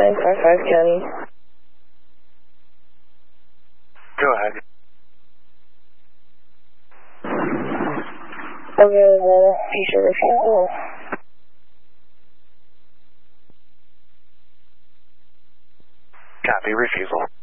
955 County. Go ahead. Available patient refusal. Copy, refusal.